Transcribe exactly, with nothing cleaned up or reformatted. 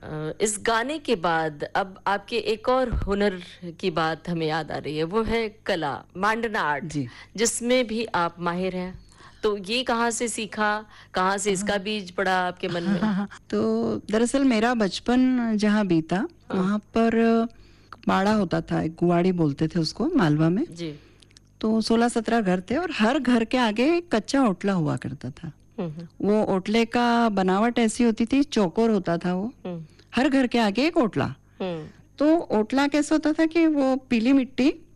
अ, इस गाने के बाद अब आपके एक और हुनर की बात हमें याद आ रही है, वो है कला, मांडना आर्ट, जी। जिसमें भी आप माहिर हैं। तो ये कहाँ से सीखा? कहाँ से इसका हाँ। बीज पड़ा आपके मन हाँ, में? हाँ, हाँ। तो दरअसल मेरा बचपन जहाँ बीता, हाँ, वहाँ पर बाड़ा होता था, एक गुआड़ी बोलते थे उसको मालवा में। जी। तो सोलह सत्रह घर थे और हर घर के आगे एक कच्चा ओटला हुआ करता था। हुँ, हुँ, वो ओटले का बनावट ऐसी होती थी, चौकोर होता था वो। हुँ, हर घर के आगे एक ओटला। हुँ, तो ओटला कैसा होता था कि वो पीली मिट्टी